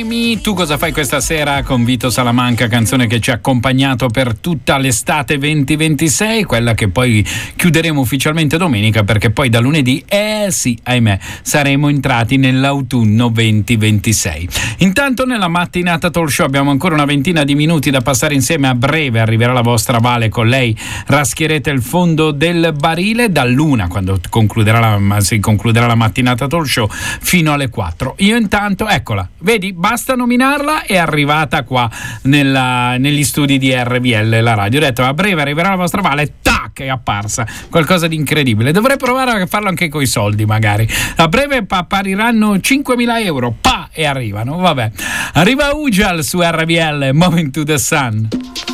Noemi, tu cosa fai questa sera con Vito Salamanca, canzone che ci ha accompagnato per tutta l'estate 2026, quella che poi chiuderemo ufficialmente domenica, perché poi da lunedì, sì, ahimè, saremo entrati nell'autunno 2026. Intanto nella mattinata talk show abbiamo ancora una ventina di minuti da passare insieme. A breve arriverà la vostra Vale, con lei raschierete il fondo del barile dall'1, quando si concluderà la mattinata talk show, fino alle 4. Io intanto, eccola, vedi, basta nominarla, è arrivata qua negli studi di RVL, la radio. Ho detto, a breve arriverà la vostra Vale, tac, è apparsa, qualcosa di incredibile. Dovrei provare a farlo anche coi soldi, magari. A breve appariranno 5.000 euro, e arrivano, vabbè. Arriva Ujal su RVL, Moving to the Sun.